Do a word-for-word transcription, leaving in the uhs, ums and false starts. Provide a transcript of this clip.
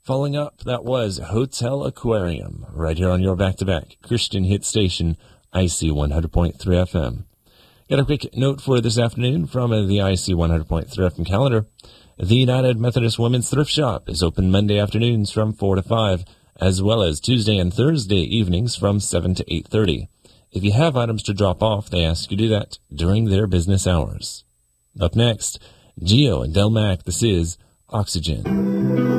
Following up, that was Hotel Aquarium, right here on your back-to-back Christian hit station, I C one hundred point three F M. Got a quick note for this afternoon from uh, the I C one hundred point three F M calendar. The United Methodist Women's Thrift Shop is open Monday afternoons from four to five, as well as Tuesday and Thursday evenings from seven to eight thirty. If you have items to drop off, they ask you to do that during their business hours. Up next, Geo and Del Mac, this is Oxygen.